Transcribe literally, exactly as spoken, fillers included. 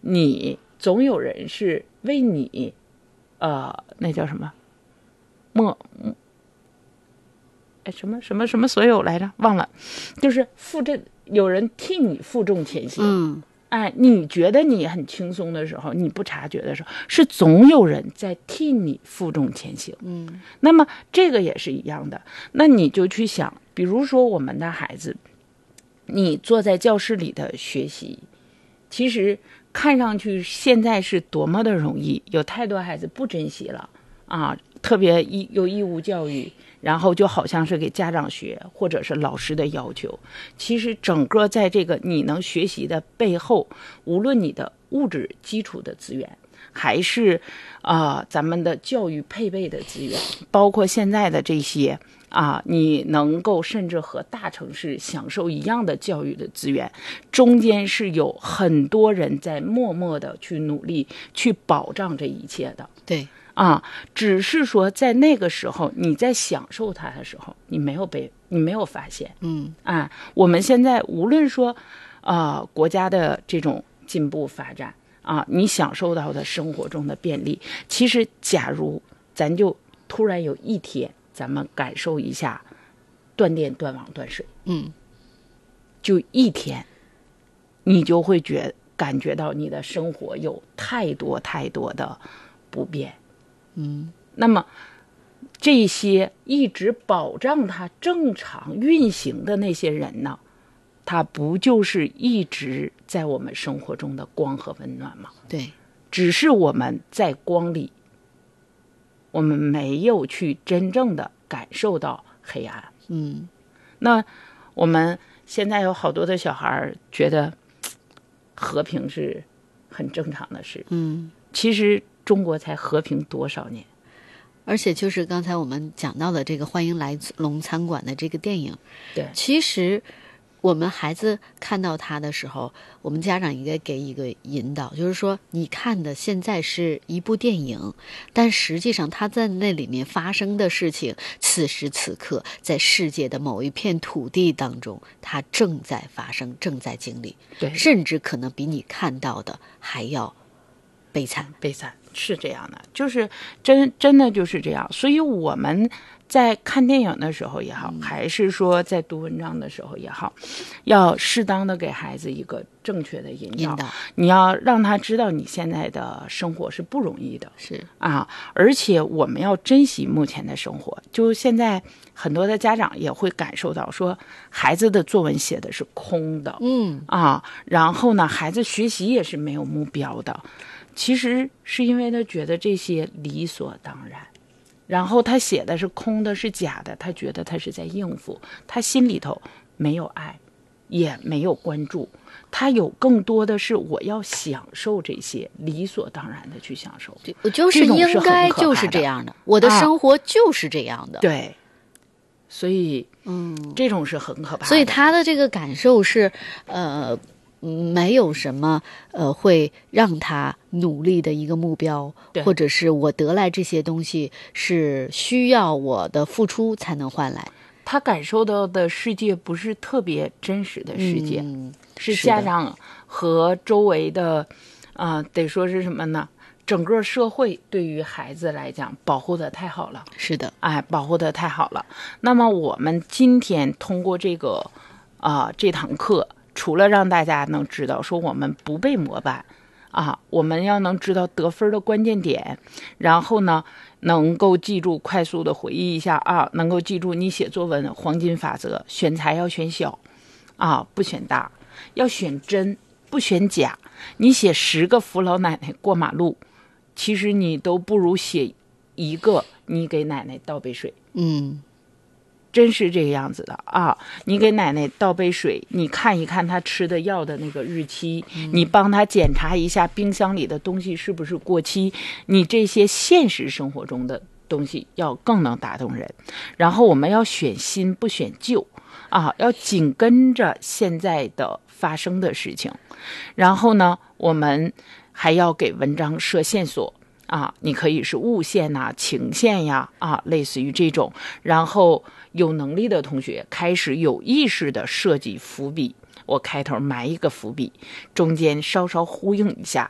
你总有人是为你，呃，那叫什么？莫，哎，什么什么什么所有来着？忘了，就是负这有人替你负重前行。 嗯， 哎，你觉得你很轻松的时候，你不察觉的时候，是总有人在替你负重前行。 嗯， 那么这个也是一样的。那你就去想，比如说我们的孩子，你坐在教室里的学习，其实看上去现在是多么的容易，有太多孩子不珍惜了啊，特别义有义务教育，然后就好像是给家长学或者是老师的要求。其实整个在这个你能学习的背后，无论你的物质基础的资源，还是啊、呃、咱们的教育配备的资源，包括现在的这些啊，你能够甚至和大城市享受一样的教育的资源，中间是有很多人在默默的去努力去保障这一切的。 对啊，只是说在那个时候你在享受它的时候，你没有被你没有发现。 嗯啊，我们现在无论说呃国家的这种进步发展啊，你享受到的生活中的便利，其实假如咱就突然有一天咱们感受一下断电断网断水， 嗯， 就一天，你就会觉感觉到你的生活有太多太多的不便。 嗯， 那么这些一直保障它正常运行的那些人呢，他不就是一直在我们生活中的光和温暖吗？ 对， 只是我们在光里，我们没有去真正的感受到黑暗。 嗯， 那我们现在有好多的小孩觉得和平是很正常的事， 嗯， 其实中国才和平多少年？ 而且就是刚才我们讲到的这个《欢迎来龙餐馆》的这个电影， 对， 其实我们孩子看到他的时候，我们家长应该给一个引导，就是说你看的现在是一部电影，但实际上他在那里面发生的事情，此时此刻在世界的某一片土地当中，它正在发生，正在经历， 对， 甚至可能比你看到的还要悲惨。 悲惨是这样的，就是真真的就是这样。所以我们在看电影的时候也好， 嗯、 还是说在读文章的时候也好，要适当的给孩子一个正确的引导。 引导你要让他知道你现在的生活是不容易的， 是啊，而且我们要珍惜目前的生活。就现在很多的家长也会感受到说，孩子的作文写的是空的， 嗯啊，然后呢，孩子学习也是没有目标的。其实是因为他觉得这些理所当然，然后他写的是空的，是假的，他觉得他是在应付，他心里头没有爱，也没有关注，他有更多的是我要享受这些，理所当然的去享受。 我就是应该就是这样的，我的生活就是这样的。 啊、对，所以嗯， 这种是很可怕的。 所以他的这个感受是，呃。没有什么呃会让他努力的一个目标，或者是我得来这些东西是需要我的付出才能换来。 他感受到的世界不是特别真实的世界， 嗯、 是家长和周围的，啊、呃，得说是什么呢？整个社会对于孩子来讲保护的太好了。 是的， 哎，保护的太好了。那么我们今天通过这个啊、呃、这堂课。除了让大家能知道说我们不被模板啊，我们要能知道得分的关键点，然后呢能够记住，快速的回忆一下啊，能够记住你写作文黄金法则，选材要选小啊，不选大，要选真不选假。你写十个扶老奶奶过马路，其实你都不如写一个你给奶奶倒杯水。 嗯， 真是这个样子的啊！你给奶奶倒杯水，你看一看她吃的药的那个日期，嗯、你帮她检查一下冰箱里的东西是不是过期。你这些现实生活中的东西要更能打动人。然后我们要选新不选旧啊，要紧跟着现在的发生的事情。然后呢，我们还要给文章设线索。啊，你可以是物线呐、情线呀，啊，类似于这种。然后有能力的同学开始有意识的设计伏笔，我开头埋一个伏笔，中间稍稍呼应一下，